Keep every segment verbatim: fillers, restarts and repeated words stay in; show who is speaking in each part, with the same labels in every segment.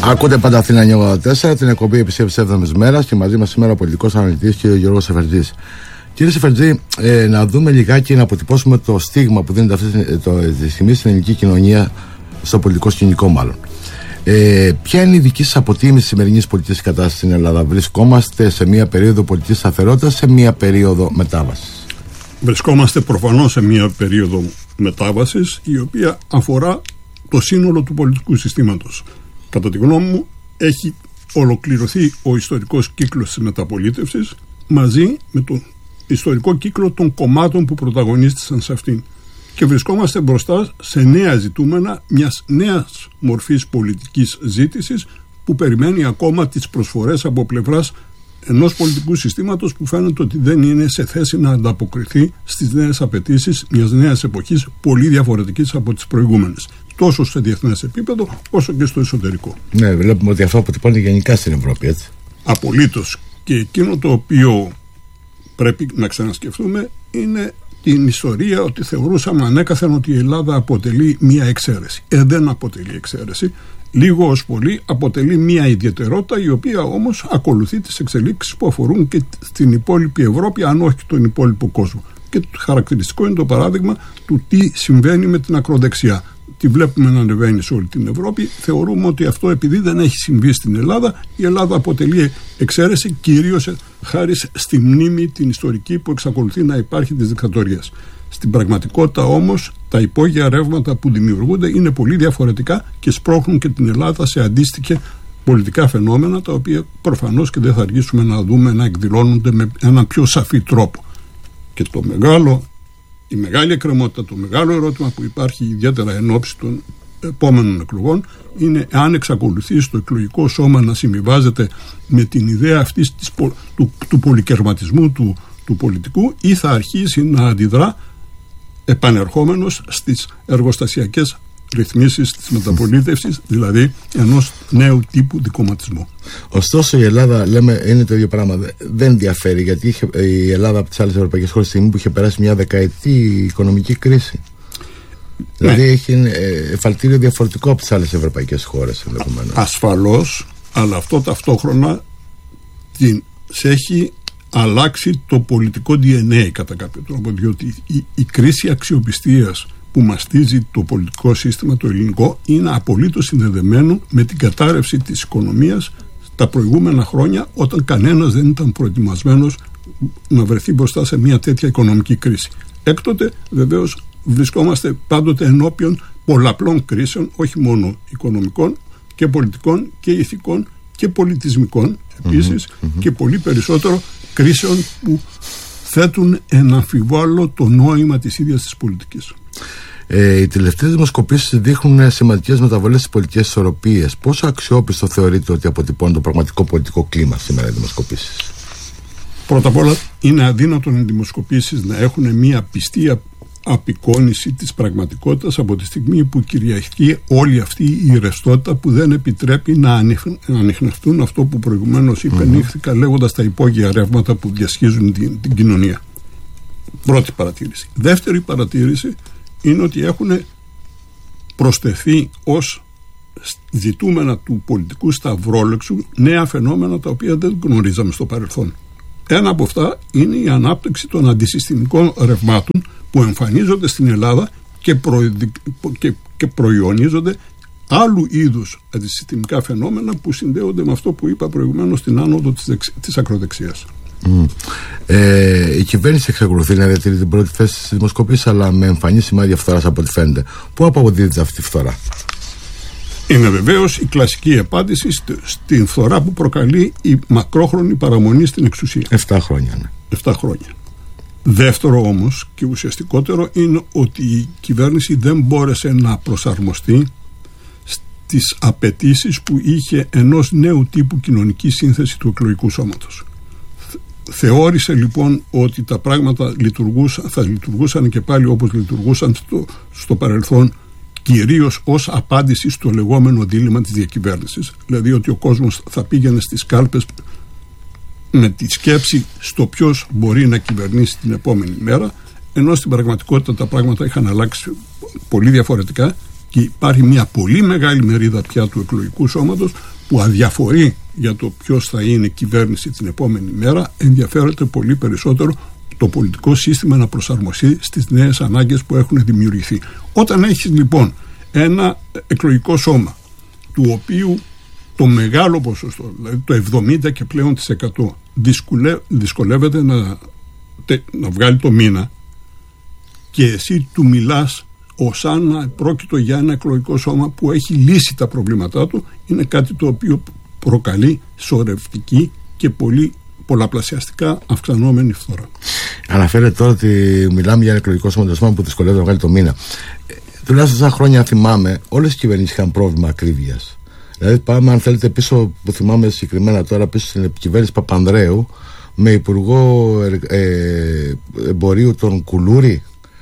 Speaker 1: Ακούτε πάντα Αθήνα εννιακόσια ογδόντα τέσσερα, την εκπομπή επισήμης έβδομης μέρας και μαζί μας σήμερα ο πολιτικός αναλυτής κ. Γιώργος Σεφερτζής. Κύριε Σεφερτζή, ε, να δούμε λιγάκι, να αποτυπώσουμε το στίγμα που δίνεται αυτή τη στιγμή στην ελληνική κοινωνία, στο πολιτικό σκηνικό μάλλον. Ε, ποια είναι η δική σας αποτίμηση της σημερινής πολιτικής κατάστασης στην Ελλάδα? Βρισκόμαστε σε μια περίοδο πολιτικής σταθερότητας, σε μια περίοδο μετάβασης?
Speaker 2: Βρισκόμαστε προφανώς σε μια περίοδο μετάβασης, η οποία αφορά το σύνολο του πολιτικού συστήματος. Κατά τη γνώμη μου, έχει ολοκληρωθεί ο ιστορικός κύκλος της μεταπολίτευσης μαζί με τον ιστορικό κύκλο των κομμάτων που πρωταγωνίστησαν σε αυτήν. Και βρισκόμαστε μπροστά σε νέα ζητούμενα μιας νέας μορφής πολιτικής ζήτησης που περιμένει ακόμα τις προσφορές από πλευράς ενός πολιτικού συστήματος που φαίνεται ότι δεν είναι σε θέση να ανταποκριθεί στις νέες απαιτήσεις μιας νέας εποχής πολύ διαφορετικής από τις προηγούμενες, τόσο σε διεθνές επίπεδο όσο και στο εσωτερικό.
Speaker 1: Ναι, βλέπουμε ότι αυτό αποτυπώνει γενικά στην Ευρώπη, έτσι.
Speaker 2: Απολύτως. Και εκείνο το οποίο πρέπει να ξανασκεφτούμε είναι την ιστορία, ότι θεωρούσαμε ανέκαθεν ότι η Ελλάδα αποτελεί μία εξαίρεση. Ε, δεν αποτελεί εξαίρεση. Λίγο ως πολύ αποτελεί μία ιδιαιτερότητα, η οποία όμως ακολουθεί τις εξελίξεις που αφορούν και στην υπόλοιπη Ευρώπη, αν όχι και τον υπόλοιπο κόσμο. Και το χαρακτηριστικό είναι το παράδειγμα του τι συμβαίνει με την ακροδεξιά. Τη βλέπουμε να ανεβαίνει σε όλη την Ευρώπη. Θεωρούμε ότι αυτό, επειδή δεν έχει συμβεί στην Ελλάδα, η Ελλάδα αποτελεί εξαίρεση, κυρίως χάρη στη μνήμη την ιστορική που εξακολουθεί να υπάρχει της δικτατορίας. Στην πραγματικότητα όμως, τα υπόγεια ρεύματα που δημιουργούνται είναι πολύ διαφορετικά και σπρώχνουν και την Ελλάδα σε αντίστοιχα πολιτικά φαινόμενα, τα οποία προφανώς και δεν θα αργήσουμε να δούμε να εκδηλώνονται με έναν πιο σαφή τρόπο. Και το μεγάλο, η μεγάλη εκκρεμότητα, το μεγάλο ερώτημα που υπάρχει ιδιαίτερα εν ώψη των επόμενων εκλογών είναι αν εξακολουθεί το εκλογικό σώμα να συμβιβάζεται με την ιδέα αυτής της, του, του πολυκερματισμού του, του πολιτικού, ή θα αρχίσει να αντιδρά επανερχόμενος στις εργοστασιακές ρυθμίσεις της μεταπολίτευσης, δηλαδή ενός νέου τύπου δικομματισμού.
Speaker 1: Ωστόσο, η Ελλάδα, λέμε, είναι το ίδιο πράγμα. Δεν διαφέρει, γιατί είχε, η Ελλάδα από τις άλλες ευρωπαϊκές χώρες, στιγμή που είχε περάσει μια δεκαετή οικονομική κρίση. Ναι. Δηλαδή έχει εφαλτήριο διαφορετικό από τις άλλες ευρωπαϊκές χώρες, ενδεχομένως.
Speaker 2: Ασφαλώς, αλλά αυτό ταυτόχρονα την, σε έχει αλλάξει το πολιτικό ντι εν έι κατά κάποιο τρόπο, διότι η, η κρίση αξιοπιστίας που μαστίζει το πολιτικό σύστημα το ελληνικό είναι απολύτως συνδεδεμένο με την κατάρρευση της οικονομίας τα προηγούμενα χρόνια, όταν κανένας δεν ήταν προετοιμασμένος να βρεθεί μπροστά σε μια τέτοια οικονομική κρίση. Έκτοτε βεβαίως βρισκόμαστε πάντοτε ενώπιον πολλαπλών κρίσεων, όχι μόνο οικονομικών και πολιτικών και ηθικών και πολιτισμικών επίσης, mm-hmm, mm-hmm. και πολύ περισσότερο κρίσεων που θέτουν εν αμφιβάλλω το νόημα της ίδιας της πολιτικής.
Speaker 1: Ε, οι τελευταίες δημοσκοπήσεις δείχνουν σημαντικές μεταβολές στις πολιτικές ισορροπίες. Πόσο αξιόπιστο θεωρείτε ότι αποτυπώνει το πραγματικό πολιτικό κλίμα σήμερα οι δημοσκοπήσεις?
Speaker 2: Πρώτα απ' όλα, είναι αδύνατον οι δημοσκοπήσεις να έχουν μια πιστή απεικόνιση της πραγματικότητας από τη στιγμή που κυριαρχεί όλη αυτή η ρευστότητα που δεν επιτρέπει να ανιχνευτούν αυτό που προηγουμένως υπενήχθηκα, mm-hmm. λέγοντας τα υπόγεια ρεύματα που διασχίζουν την, την κοινωνία. Πρώτη παρατήρηση. Δεύτερη παρατήρηση είναι ότι έχουν προσθεθεί ως ζητούμενα του πολιτικού σταυρόλεξου νέα φαινόμενα τα οποία δεν γνωρίζαμε στο παρελθόν. Ένα από αυτά είναι η ανάπτυξη των αντισυστημικών ρευμάτων που εμφανίζονται στην Ελλάδα και, προειδι... και... και προϊονίζονται άλλου είδους αντισυστημικά φαινόμενα που συνδέονται με αυτό που είπα προηγουμένως, στην άνοδο της, δεξ... της ακροδεξιάς.
Speaker 1: Mm. Ε, η κυβέρνηση εξακολουθεί να διατηρεί την πρώτη θέση στις δημοσκοπήσεις, αλλά με εμφανή σημάδια φθοράς από ό,τι φαίνεται. Πού αποδίδεται αυτή η φθορά?
Speaker 2: Είναι βεβαίως η κλασική απάντηση στην φθορά που προκαλεί η μακρόχρονη παραμονή στην εξουσία.
Speaker 1: Εφτά χρόνια, ναι.
Speaker 2: Εφτά χρόνια. Δεύτερο όμως και ουσιαστικότερο είναι ότι η κυβέρνηση δεν μπόρεσε να προσαρμοστεί στις απαιτήσεις που είχε ενός νέου τύπου κοινωνική σύνθεση του εκλογικού σώματος. Θεώρησε λοιπόν ότι τα πράγματα λειτουργούσαν, θα λειτουργούσαν και πάλι όπως λειτουργούσαν στο, στο παρελθόν, κυρίως ως απάντηση στο λεγόμενο δίλημμα της διακυβέρνησης. Δηλαδή ότι ο κόσμος θα πήγαινε στις κάλπες με τη σκέψη στο ποιος μπορεί να κυβερνήσει την επόμενη μέρα, ενώ στην πραγματικότητα τα πράγματα είχαν αλλάξει πολύ διαφορετικά και υπάρχει μια πολύ μεγάλη μερίδα πια του εκλογικού σώματος που αδιαφορεί για το ποιος θα είναι κυβέρνηση την επόμενη μέρα, ενδιαφέρεται πολύ περισσότερο το πολιτικό σύστημα να προσαρμοστεί στις νέες ανάγκες που έχουν δημιουργηθεί. Όταν έχεις λοιπόν ένα εκλογικό σώμα του οποίου το μεγάλο ποσοστό, δηλαδή το εβδομήντα και πλέον της εκατό, δυσκολεύεται να, να βγάλει το μήνα, και εσύ του μιλάς ως αν πρόκειτο για ένα εκλογικό σώμα που έχει λύσει τα προβλήματά του, είναι κάτι το οποίο προκαλεί σωρευτική και πολύ πολλαπλασιαστικά αυξανόμενη φθορά.
Speaker 1: Αναφέρεται τώρα ότι μιλάμε για ένα εκλογικό σώμα που δυσκολεύεται να βγάλει το μήνα. Ε, τουλάχιστον σαν χρόνια θυμάμαι, όλες οι κυβερνήσεις είχαν πρόβλημα ακρίβειας. Δηλαδή, πάμε, αν θέλετε, πίσω που θυμάμαι συγκεκριμένα τώρα, πίσω στην κυβέρνηση Παπανδρέου, με υπουργό ε, ε, εμπορίου τον Κουλούρη,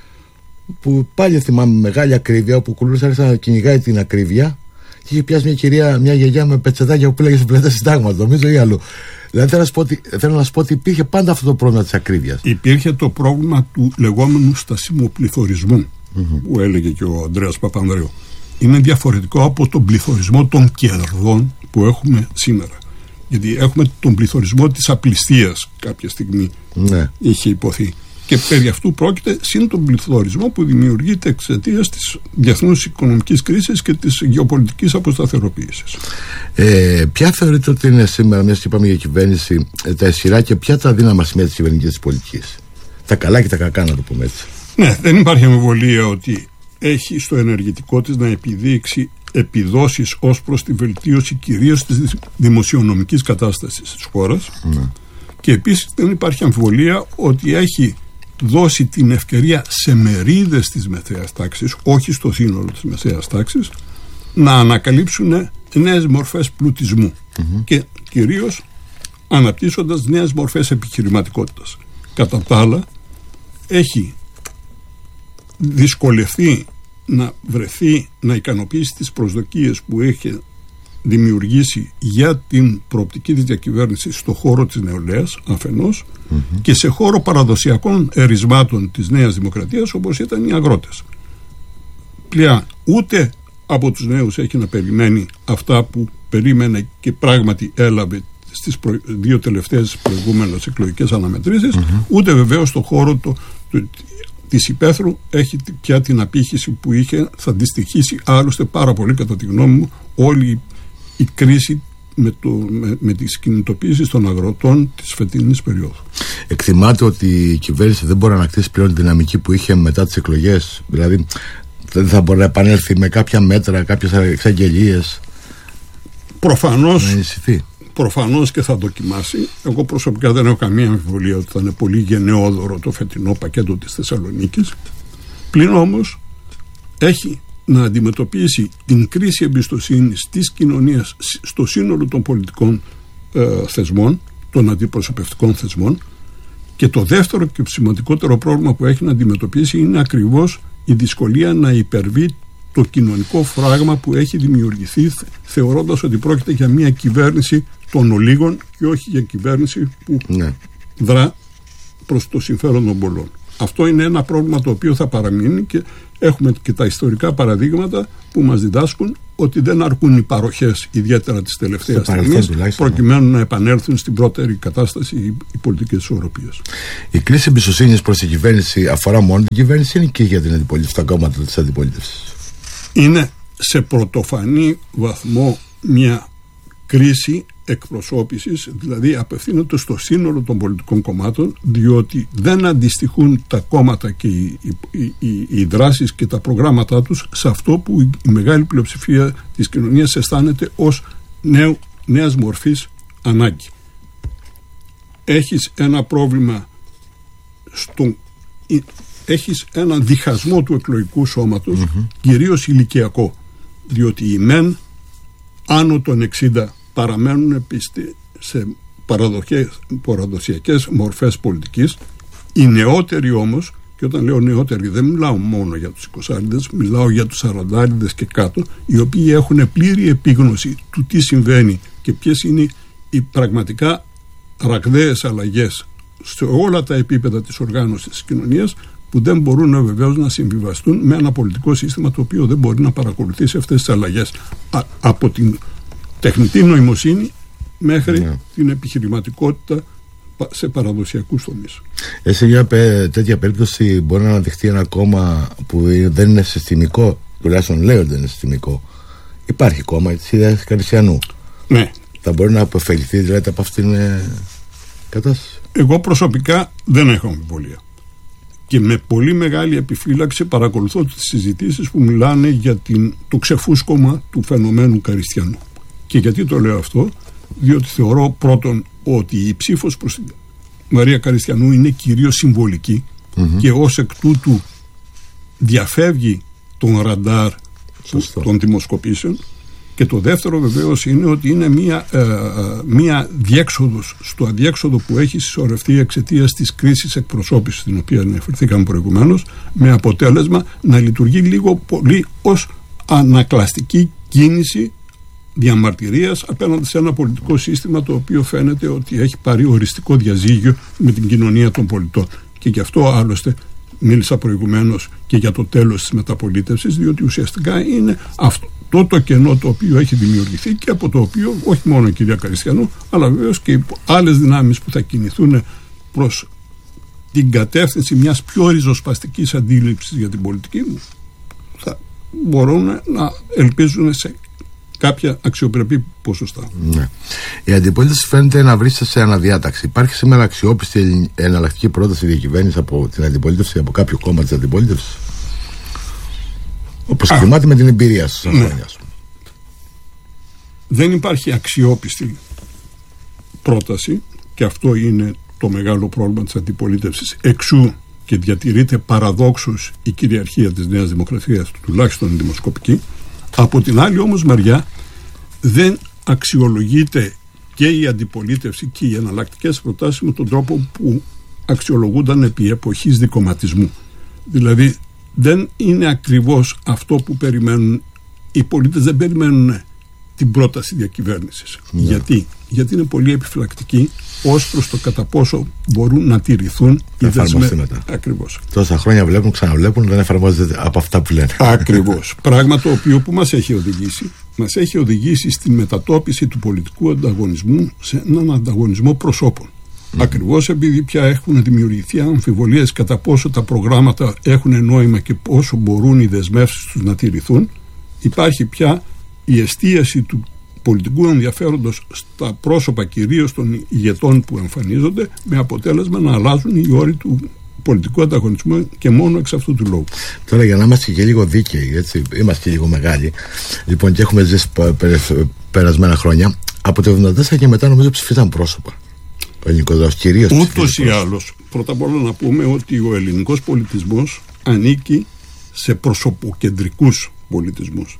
Speaker 1: που πάλι θυμάμαι μεγάλη ακρίβεια, όπου ο Κουλούρης άρχισε να κυνηγάει την ακρίβεια και είχε πιάσει μια κυρία, μια γιαγιά με πετσετάκια που πήλαγε στην πλατεία Συντάγματος, νομίζω, ή αλλού. Δηλαδή θέλω να, σου πω ότι, θέλω να σου πω ότι υπήρχε πάντα αυτό το πρόβλημα της ακρίβειας.
Speaker 2: Υπήρχε το πρόβλημα του λεγόμενου στασιμοπληθωρισμού, mm-hmm. που έλεγε και ο Ανδρέας Παπανδρέου. Είναι διαφορετικό από τον πληθωρισμό των κερδών που έχουμε σήμερα. Γιατί έχουμε τον πληθωρισμό της απληστίας κάποια στιγμή, ναι. είχε υποθεί. Και περί αυτού πρόκειται, συν τον πληθωρισμό που δημιουργείται εξαιτίας της διεθνούς οικονομικής κρίσης και της γεωπολιτικής αποσταθεροποίησης.
Speaker 1: Ε, ποια θεωρείτε ότι είναι σήμερα, μιας και είπαμε για κυβέρνηση, τα ισχυρά και ποια τα αδύναμα σημεία της κυβερνητικής πολιτικής? Τα καλά και τα κακά, να το πούμε έτσι.
Speaker 2: Ναι, δεν υπάρχει αμφιβολία ότι έχει στο ενεργητικό της να επιδείξει επιδόσεις ως προς τη βελτίωση κυρίως της δημοσιονομικής κατάστασης της χώρας. Ναι. Και επίσης δεν υπάρχει αμφιβολία ότι έχει δώσει την ευκαιρία σε μερίδες της μεσαίας τάξης, όχι στο σύνολο της μεσαίας τάξης, να ανακαλύψουν νέες μορφές πλουτισμού, mm-hmm. και κυρίως αναπτύσσοντας νέες μορφές επιχειρηματικότητας. Κατά τα άλλα, έχει δυσκολευτεί να βρεθεί να ικανοποιήσει τις προσδοκίες που έχει δημιουργήσει για την προοπτική της διακυβέρνησης στο χώρο της νεολαίας αφενός, mm-hmm. και σε χώρο παραδοσιακών ερισμάτων της Νέας Δημοκρατίας, όπως ήταν οι αγρότες. Πλέον ούτε από τους νέους έχει να περιμένει αυτά που περίμενε και πράγματι έλαβε στις προ... δύο τελευταίες προηγούμενες εκλογικές αναμετρήσεις, mm-hmm. ούτε βεβαίως στο χώρο το, το, της υπαίθρου έχει πια την απήχηση που είχε. Θα δυστυχήσει άλλωστε πάρα πολύ, κατά τη γνώμη μου, όλη η κρίση με, το, με, με τις κινητοποίησεις των αγροτών της φετινής περίοδου.
Speaker 1: Εκτιμάται ότι η κυβέρνηση δεν μπορεί να ανακτήσει πλέον τη δυναμική που είχε μετά τις εκλογές? Δηλαδή δεν θα μπορεί να επανέλθει με κάποια μέτρα, κάποιες εξαγγελίες?
Speaker 2: Προφανώς,
Speaker 1: να ενισχυθεί.
Speaker 2: Προφανώς και θα δοκιμάσει. Εγώ προσωπικά δεν έχω καμία αμφιβολία ότι θα είναι πολύ γενναιόδωρο το φετινό πακέτο της Θεσσαλονίκης. Πλην όμως έχει να αντιμετωπίσει την κρίση εμπιστοσύνης της κοινωνίας στο σύνολο των πολιτικών ε, θεσμών, των αντιπροσωπευτικών θεσμών, και το δεύτερο και σημαντικότερο πρόβλημα που έχει να αντιμετωπίσει είναι ακριβώς η δυσκολία να υπερβεί το κοινωνικό φράγμα που έχει δημιουργηθεί, θεωρώντας ότι πρόκειται για μια κυβέρνηση των ολίγων και όχι για κυβέρνηση που ναι. δρά προς το συμφέρον των πολλών. Αυτό είναι ένα πρόβλημα το οποίο θα παραμείνει, και έχουμε και τα ιστορικά παραδείγματα που μας διδάσκουν ότι δεν αρκούν οι παροχές, ιδιαίτερα της τελευταίας στιγμής, προκειμένου να επανέλθουν στην πρώτερη κατάσταση οι πολιτικές ισορροπίες.
Speaker 1: Η κρίση εμπιστοσύνης προς την κυβέρνηση αφορά μόνο την κυβέρνηση, είναι και για την αντιπολίτευση, τα κόμματα της αντιπολίτευσης?
Speaker 2: Είναι σε πρωτοφανή βαθμό μια κρίση εκπροσώπησης, δηλαδή απευθύνεται στο σύνολο των πολιτικών κομμάτων, διότι δεν αντιστοιχούν τα κόμματα και οι, οι, οι, οι δράσεις και τα προγράμματά τους σε αυτό που η μεγάλη πλειοψηφία της κοινωνίας αισθάνεται ως νέου, νέας μορφής ανάγκη. Έχεις ένα πρόβλημα στο, έχεις ένα διχασμό του εκλογικού σώματος, mm-hmm. κυρίως ηλικιακό, διότι οι μεν άνω των εξήντα παραμένουν πιστοί σε παραδοσιακές μορφές πολιτικής. Οι νεότεροι όμως, και όταν λέω νεότεροι δεν μιλάω μόνο για τους εικοσάριδες, μιλάω για τους σαραντάριδες και κάτω, οι οποίοι έχουν πλήρη επίγνωση του τι συμβαίνει και ποιες είναι οι πραγματικά ραγδαίες αλλαγές σε όλα τα επίπεδα της οργάνωσης της κοινωνίας, που δεν μπορούν βεβαίως να συμβιβαστούν με ένα πολιτικό σύστημα το οποίο δεν μπορεί να παρακολουθήσει αυτές τις αλλαγές. Α, από την τεχνητή νοημοσύνη μέχρι
Speaker 1: ναι.
Speaker 2: την επιχειρηματικότητα σε παραδοσιακούς τομείς.
Speaker 1: Ε, σε μια τέτοια περίπτωση μπορεί να αναδειχθεί ένα κόμμα που δεν είναι συστημικό, τουλάχιστον λέει ότι δεν είναι συστημικό. Υπάρχει κόμμα της Ιδέας Καριστιανού.
Speaker 2: Ναι.
Speaker 1: Θα μπορεί να αποφεληθεί δηλαδή από αυτήν την ε, κατάσταση.
Speaker 2: Εγώ προσωπικά δεν έχω αμφιβολία. Και με πολύ μεγάλη επιφύλαξη παρακολουθώ τις συζητήσεις που μιλάνε για την, το ξεφούσκωμα του φαινομένου Καριστιανού. Και γιατί το λέω αυτό? Διότι θεωρώ πρώτον ότι η ψήφος προς την Μαρία Καριστιανού είναι κυρίως συμβολική mm-hmm. και ως εκ τούτου διαφεύγει τον ραντάρ των δημοσκοπήσεων. Και το δεύτερο βεβαίως είναι ότι είναι μία, ε, μία διέξοδος στο αδιέξοδο που έχει συσσωρευτεί εξαιτίας της κρίσης εκπροσώπησης στην οποία αναφερθήκαμε προηγουμένως, με αποτέλεσμα να λειτουργεί λίγο πολύ ως ανακλαστική κίνηση διαμαρτυρίας απέναντι σε ένα πολιτικό σύστημα το οποίο φαίνεται ότι έχει πάρει οριστικό διαζύγιο με την κοινωνία των πολιτών. Και γι' αυτό άλλωστε μίλησα προηγουμένως και για το τέλος της μεταπολίτευσης, διότι ουσιαστικά είναι αυτό το κενό το οποίο έχει δημιουργηθεί και από το οποίο όχι μόνο η κυρία Καριστιανού, αλλά βεβαίως και οι άλλες δυνάμεις που θα κινηθούν προς την κατεύθυνση μιας πιο ριζοσπαστικής αντίληψης για την πολιτική μου, θα μπορούν να ελπίζουν σε κάποια αξιοπρεπή ποσοστά.
Speaker 1: Ναι. Η αντιπολίτευση φαίνεται να βρίσκεται σε αναδιάταξη. Υπάρχει σήμερα αξιόπιστη εναλλακτική πρόταση διακυβέρνηση από την αντιπολίτευση, από κάποιο κόμμα της αντιπολίτευσης, όπως εκτιμάται με την εμπειρία σας?
Speaker 2: Ναι. Δεν υπάρχει αξιόπιστη πρόταση και αυτό είναι το μεγάλο πρόβλημα της αντιπολίτευσης, εξού και διατηρείται παραδόξως η κυριαρχία της Νέας Δημοκρατίας, τουλάχιστον δημοσκοπική. Από την άλλη όμως μεριά δεν αξιολογείται και η αντιπολίτευση και οι εναλλακτικές προτάσεις με τον τρόπο που αξιολογούνταν επί εποχής δικομματισμού. Δηλαδή δεν είναι ακριβώς αυτό που περιμένουν οι πολίτες, δεν περιμένουν την πρόταση διακυβέρνησης. Yeah. Γιατί? Γιατί είναι πολύ επιφυλακτικοί ως προς το κατά πόσο μπορούν να τηρηθούν οι δεσμεύσεις. Ακριβώς.
Speaker 1: Τόσα χρόνια βλέπουν, ξαναβλέπουν, δεν εφαρμόζεται από αυτά που λένε.
Speaker 2: Ακριβώς. Πράγμα το οποίο που μας έχει οδηγήσει, μας έχει οδηγήσει στην μετατόπιση του πολιτικού ανταγωνισμού σε έναν ανταγωνισμό προσώπων. Mm. Ακριβώς επειδή πια έχουν δημιουργηθεί αμφιβολίες κατά πόσο τα προγράμματα έχουν νόημα και πόσο μπορούν οι δεσμεύσεις τους να τηρηθούν, υπάρχει πια η εστίαση του πολιτικού ενδιαφέροντος στα πρόσωπα κυρίως των ηγετών που εμφανίζονται, με αποτέλεσμα να αλλάζουν οι όροι του πολιτικού ανταγωνισμού και μόνο εξ αυτού του λόγου.
Speaker 1: Τώρα, για να είμαστε και λίγο δίκαιοι, έτσι, είμαστε και λίγο μεγάλοι, λοιπόν, και έχουμε ζήσει περασμένα χρόνια, από το εβδομήντα τέσσερα και μετά νομίζω ψηφίσαν πρόσωπα. Ο ελληνικός λαός κυρίως.
Speaker 2: Ούτως ή άλλως, πρώτα απ' όλα να πούμε ότι ο ελληνικός πολιτισμός ανήκει σε προσωποκεντρικούς πολιτισμούς.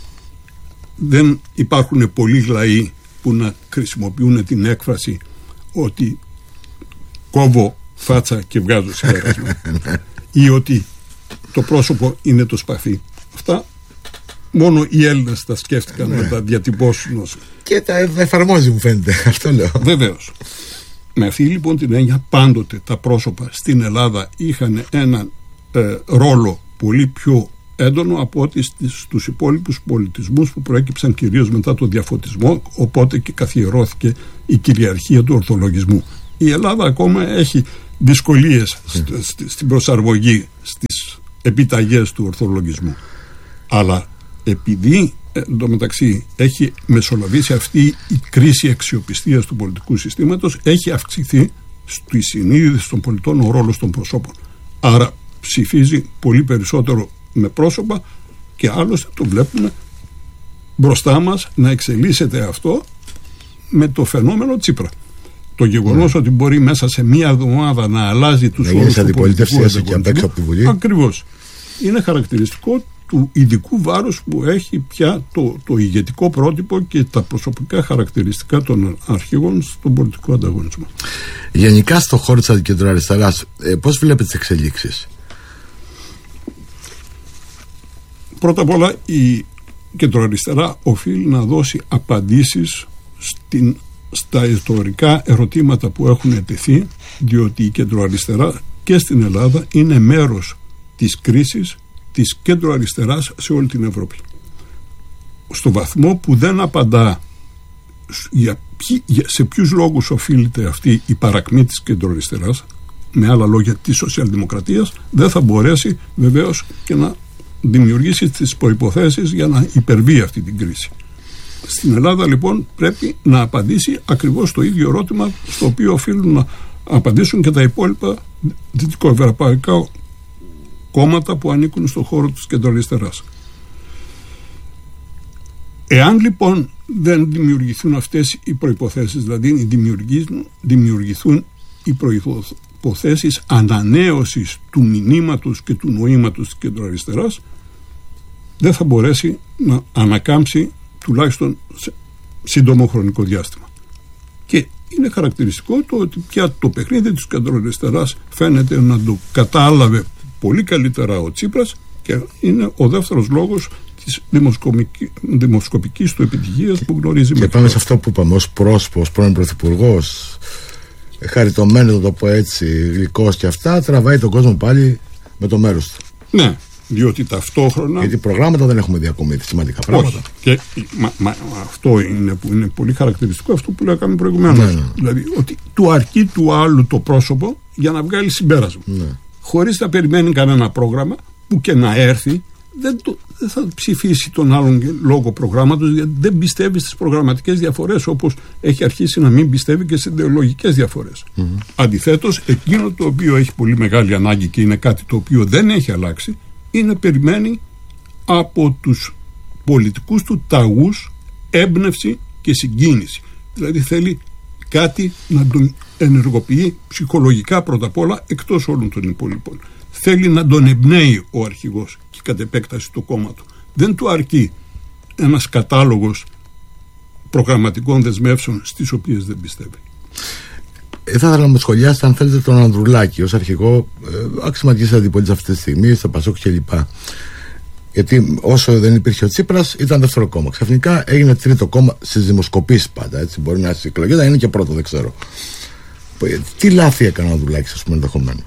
Speaker 2: Δεν υπάρχουν πολλοί λαοί που να χρησιμοποιούν την έκφραση ότι κόβω φάτσα και βγάζω συμπέρασμα ή ότι το πρόσωπο είναι το σπαθί. Αυτά μόνο οι Έλληνες τα σκέφτηκαν να τα διατυπώσουν ως...
Speaker 1: Και τα εφαρμόζει, μου φαίνεται. Αυτό λέω.
Speaker 2: Βεβαίως. Με αυτή λοιπόν την έννοια, πάντοτε τα πρόσωπα στην Ελλάδα είχαν έναν ε, ρόλο πολύ πιο έντονο από ό,τι στους υπόλοιπους πολιτισμούς που προέκυψαν κυρίως μετά το διαφωτισμό, οπότε και καθιερώθηκε η κυριαρχία του ορθολογισμού. Η Ελλάδα ακόμα έχει δυσκολίες mm. st- στην προσαρμογή στις επιταγές του ορθολογισμού. Αλλά επειδή εντωμεταξύ έχει μεσολαβήσει αυτή η κρίση αξιοπιστίας του πολιτικού συστήματος, έχει αυξηθεί στη συνείδηση των πολιτών ο ρόλος των προσώπων. Άρα ψηφίζει πολύ περισσότερο με πρόσωπα και άλλωστε το βλέπουμε μπροστά μας να εξελίσσεται αυτό με το φαινόμενο Τσίπρα. Το γεγονός mm. ότι μπορεί μέσα σε μία εβδομάδα να αλλάζει τους όρους του πολιτικού ανταγωνισμού, ακριβώς, είναι χαρακτηριστικό του ειδικού βάρους που έχει πια το, το ηγετικό πρότυπο και τα προσωπικά χαρακτηριστικά των αρχηγών στον πολιτικό ανταγωνισμό.
Speaker 1: Γενικά στον χώρο της κεντροαριστεράς, ε, πώς βλέπετε τις εξελίξεις?
Speaker 2: Πρώτα απ' όλα η κεντροαριστερά οφείλει να δώσει απαντήσεις στην, στα ιστορικά ερωτήματα που έχουν τεθεί, διότι η κεντροαριστερά και στην Ελλάδα είναι μέρος της κρίσης της κέντρο αριστεράς σε όλη την Ευρώπη. Στο βαθμό που δεν απαντά για ποιοι, για, σε ποιους λόγους οφείλεται αυτή η παρακμή της κεντροαριστεράς, με άλλα λόγια της σοσιαλδημοκρατίας, δεν θα μπορέσει βεβαίως και να δημιουργήσει τις προϋποθέσεις για να υπερβεί αυτή την κρίση. Στην Ελλάδα λοιπόν πρέπει να απαντήσει ακριβώς το ίδιο ερώτημα στο οποίο οφείλουν να απαντήσουν και τα υπόλοιπα δυτικοευρωπαϊκά κόμματα που ανήκουν στον χώρο της κεντροαριστεράς. Εάν λοιπόν δεν δημιουργηθούν αυτές οι προϋποθέσεις, δηλαδή δημιουργηθούν, δημιουργηθούν οι προϋποθέσεις ανανέωσης του μηνύματος και του νοήματος της κεντροαριστεράς, δεν θα μπορέσει να ανακάμψει τουλάχιστον σε σύντομο χρονικό διάστημα. Και είναι χαρακτηριστικό το ότι πια το παιχνίδι της κεντροαριστεράς φαίνεται να το κατάλαβε πολύ καλύτερα ο Τσίπρας και είναι ο δεύτερος λόγος της δημοσκοπικής του επιτυχίας που γνωρίζει.
Speaker 1: Και πάμε σε αυτό που είπαμε, ως πρόσωπο, ως πρώην πρωθυπουργός, χαριτωμένος, να το πω έτσι, γλυκός και αυτά, τραβάει τον κόσμο πάλι με το μέρος του.
Speaker 2: Ναι, διότι ταυτόχρονα.
Speaker 1: Γιατί προγράμματα δεν έχουμε δει ακόμη, σημαντικά πράγματα.
Speaker 2: Όχι. Και μα, μα, αυτό είναι που είναι πολύ χαρακτηριστικό, αυτό που λέγαμε προηγουμένως. Ναι, ναι. Δηλαδή ότι του αρκεί του άλλου το πρόσωπο για να βγάλει συμπέρασμα. Ναι. Χωρίς να περιμένει κανένα πρόγραμμα που και να έρθει, δεν, το, δεν θα ψηφίσει τον άλλον λόγω προγράμματος, γιατί δεν πιστεύει στις προγραμματικές διαφορές, όπως έχει αρχίσει να μην πιστεύει και στις ιδεολογικές διαφορές. Mm-hmm. Αντιθέτως, εκείνο το οποίο έχει πολύ μεγάλη ανάγκη και είναι κάτι το οποίο δεν έχει αλλάξει, είναι περιμένει από τους πολιτικούς του ταγούς έμπνευση και συγκίνηση. Δηλαδή θέλει κάτι να τον ενεργοποιεί ψυχολογικά πρώτα απ' όλα, εκτός όλων των υπόλοιπων. Θέλει να τον εμπνέει ο αρχηγός και κατ' επέκταση του κόμμα του. Δεν του αρκεί ένας κατάλογος προγραμματικών δεσμεύσεων στις οποίες δεν πιστεύει.
Speaker 1: Ε, θα ήθελα να μου σχολιάσετε, αν θέλετε, τον Ανδρουλάκη ως αρχηγό ε, αξιωματικής αντιπολίτευσης αυτή τη στιγμή, στο Πασόκ κλπ. Γιατί όσο δεν υπήρχε ο Τσίπρας, ήταν δεύτερο κόμμα. Ξαφνικά έγινε τρίτο κόμμα στις δημοσκοπήσεις πάντα. Έτσι. Μπορεί να είναι στις εκλογές, να είναι και πρώτο, δεν ξέρω. Τι λάθη έκανε ο Ανδρουλάκης, ας πούμε, ενδεχομένως?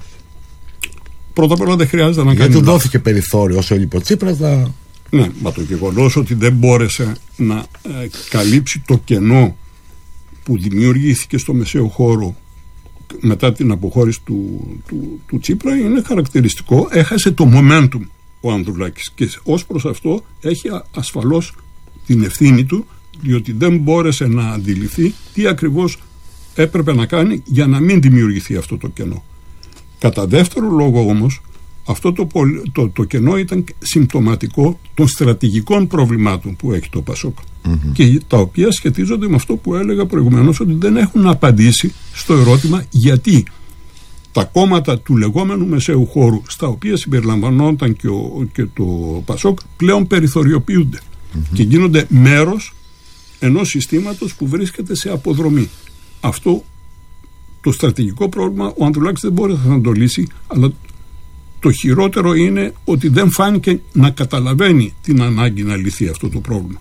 Speaker 2: Πρώτα απ' όλα δεν χρειάζεται να
Speaker 1: κάνει. Γιατί
Speaker 2: του
Speaker 1: δόθηκε περιθώριο όσο έλειπε ο Τσίπρας να.
Speaker 2: Ναι, μα το γεγονός ότι δεν μπόρεσε να ε, καλύψει το κενό που δημιουργήθηκε στο μεσαίο χώρο μετά την αποχώρηση του, του, του Τσίπρα είναι χαρακτηριστικό. Έχασε το momentum ο Ανδρουλάκης και ως προς αυτό έχει ασφαλώς την ευθύνη του, διότι δεν μπόρεσε να αντιληφθεί τι ακριβώς έπρεπε να κάνει για να μην δημιουργηθεί αυτό το κενό. Κατά δεύτερο λόγο όμως, αυτό το, το, το κενό ήταν συμπτωματικό των στρατηγικών προβλημάτων που έχει το Πασόκ, mm-hmm. και τα οποία σχετίζονται με αυτό που έλεγα προηγουμένως, ότι δεν έχουν απαντήσει στο ερώτημα γιατί τα κόμματα του λεγόμενου μεσαίου χώρου, στα οποία συμπεριλαμβανόταν και, ο, και το Πασόκ, πλέον περιθωριοποιούνται mm-hmm. και γίνονται μέρος ενός συστήματος που βρίσκεται σε αποδρομή. Αυτό το στρατηγικό πρόβλημα ο Ανδρουλάκης δεν μπόρεσε να το λύσει, αλλά το χειρότερο είναι ότι δεν φάνηκε να καταλαβαίνει την ανάγκη να λυθεί αυτό το πρόβλημα.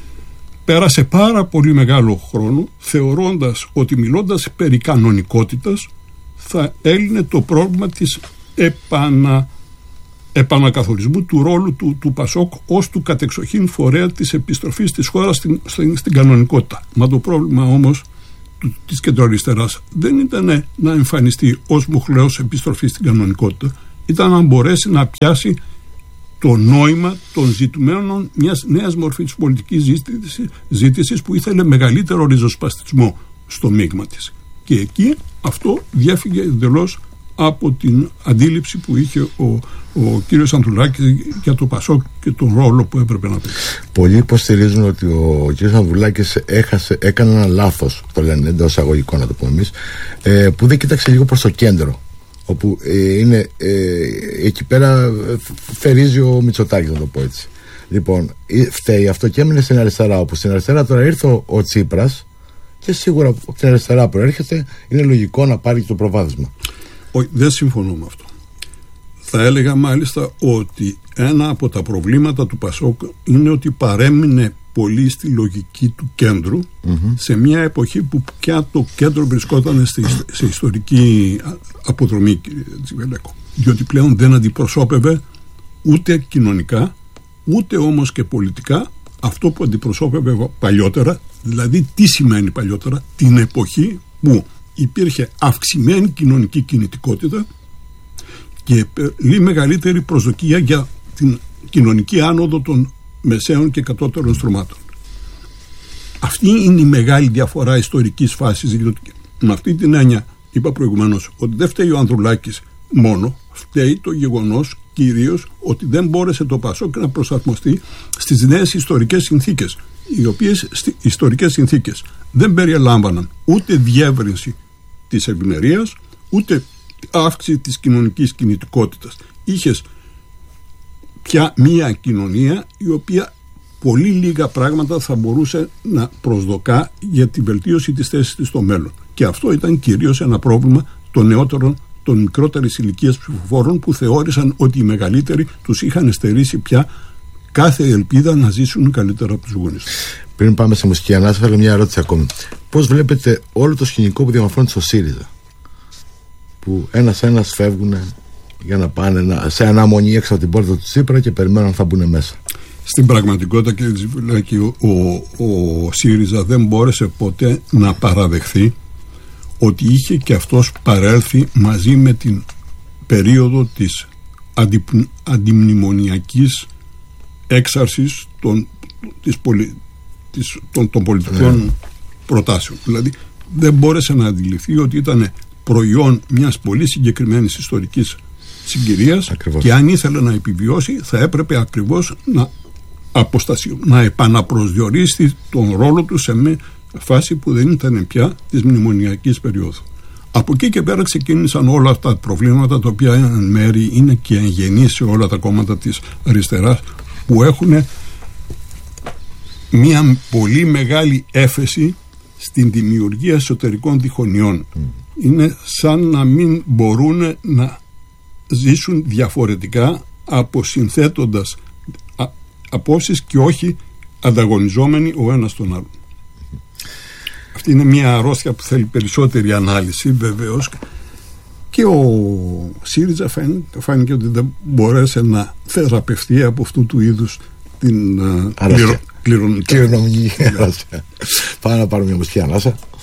Speaker 2: Πέρασε πάρα πολύ μεγάλο χρόνο θεωρώντας ότι μιλώντας περί κανονικότητας θα έλυνε το πρόβλημα της επανα, επανακαθορισμού του ρόλου του, του Πασόκ ως του κατεξοχήν φορέα της επιστροφής της χώρας στην, στην, στην κανονικότητα. Μα το πρόβλημα όμως της κεντροαριστεράς δεν ήταν να εμφανιστεί ως μοχλέος επιστροφή στην κανονικότητα, ήταν να μπορέσει να πιάσει το νόημα των ζητουμένων μιας νέας μορφής πολιτικής ζήτησης που ήθελε μεγαλύτερο ριζοσπαστισμό στο μείγμα της. Και εκεί αυτό διέφυγε εντελώς από την αντίληψη που είχε ο, ο κύριος Ανδρουλάκης για το Πασόκ και τον ρόλο που έπρεπε να παίξει.
Speaker 1: Πολλοί υποστηρίζουν ότι ο κύριος Ανδρουλάκης έχασε, έκανε ένα λάθος, το λένε εντός εισαγωγικών να το πούμε εμείς, ε, που δεν κοίταξε λίγο προς το κέντρο, όπου ε, είναι ε, εκεί πέρα θερίζει ο Μητσοτάκης, να το πω έτσι. Λοιπόν, φταίει αυτό και έμεινε στην αριστερά, όπου στην αριστερά τώρα ήρθε ο, ο Τσίπρας και σίγουρα από την αριστερά προέρχεται, είναι λογικό να πάρει το προβάδισμα.
Speaker 2: Όχι, δεν συμφωνώ με αυτό. Θα έλεγα μάλιστα ότι ένα από τα προβλήματα του Πασόκ είναι ότι παρέμεινε πολύ στη λογική του κέντρου, mm-hmm. σε μια εποχή που πια το κέντρο βρισκόταν σε, σε ιστορική αποδρομή, κύριε Τζιβελέκο. Διότι πλέον δεν αντιπροσώπευε ούτε κοινωνικά, ούτε όμως και πολιτικά αυτό που αντιπροσώπευε παλιότερα, δηλαδή τι σημαίνει παλιότερα, την εποχή που υπήρχε αυξημένη κοινωνική κινητικότητα και πολύ μεγαλύτερη προσδοκία για την κοινωνική άνοδο των μεσαίων και κατώτερων στρωμάτων. Αυτή είναι η μεγάλη διαφορά ιστορικής φάσης, διότι με αυτή την έννοια είπα προηγουμένως ότι δεν φταίει ο Ανδρουλάκης μόνο, φταίει το γεγονός κυρίως ότι δεν μπόρεσε το ΠΑΣΟΚ να προσαρμοστεί στις νέες ιστορικές συνθήκες, οι οποίες οι ιστορικές συνθήκες δεν περιελάμβαναν ούτε διεύρυνση της ευημερίας, ούτε αύξηση της κοινωνικής κινητικότητας. Είχες πια μία κοινωνία η οποία πολύ λίγα πράγματα θα μπορούσε να προσδοκά για τη βελτίωση της θέσης της στο μέλλον. Και αυτό ήταν κυρίως ένα πρόβλημα των νεότερων, των μικρότερης ηλικίας ψηφοφόρων, που θεώρησαν ότι οι μεγαλύτεροι τους είχαν στερήσει πια κάθε ελπίδα να ζήσουν καλύτερα από τους γονείς τους.
Speaker 1: Πριν πάμε σε μουσική ανάσα, θέλω μια ερώτηση ακόμη. Πώς βλέπετε όλο το σκηνικό που διαμορφώνεται στο ΣΥΡΙΖΑ, που ένας-ένας φεύγουν για να πάνε σε αναμονή έξω από την πόρτα του Τσίπρα και περιμένουν αν θα μπουν μέσα?
Speaker 2: Στην πραγματικότητα, κύριε Τζιβουλάκη, ο, ο, ο ΣΥΡΙΖΑ δεν μπόρεσε ποτέ να παραδεχθεί ότι είχε και αυτός παρέλθει μαζί με την περίοδο της αντι, αντιμνημονιακής έξαρσης των, της πολι, της, των, των πολιτικών ναι. προτάσεων. Δηλαδή δεν μπόρεσε να αντιληφθεί ότι ήταν προϊόν μιας πολύ συγκεκριμένης ιστορικής συγκυρίας. Ακριβώς. Και αν ήθελε να επιβιώσει θα έπρεπε ακριβώς να αποστασιω, να επαναπροσδιορίσει τον ρόλο του σε μια φάση που δεν ήταν πια της μνημονιακής περίοδου. Από εκεί και πέρα ξεκίνησαν όλα αυτά τα προβλήματα, τα οποία εν μέρη είναι και εγγενή σε όλα τα κόμματα της αριστεράς, που έχουν μια πολύ μεγάλη έφεση στην δημιουργία εσωτερικών διχονιών. Mm. Είναι σαν να μην μπορούν να ζήσουν διαφορετικά, αποσυνθέτοντας α, απόψεις και όχι ανταγωνιζόμενοι ο ένας τον άλλον. Αυτή είναι μια αρρώστια που θέλει περισσότερη ανάλυση, βεβαίως, και ο ΣΥΡΙΖΑ φάνηκε, φάνηκε ότι δεν μπορέσε να θεραπευτεί από αυτού του είδους την κληρονομική αρρώστια.
Speaker 1: Πάμε να πάρουμε μια μουσική ανάσα.